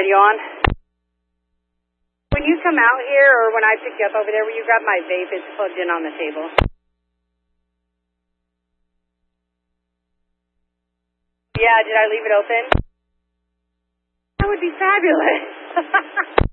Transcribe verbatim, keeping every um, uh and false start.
radio on? When you come out here, or when I pick you up over there, will you grab my vape? It's plugged in on the table. Yeah, did I leave it open? That would be fabulous.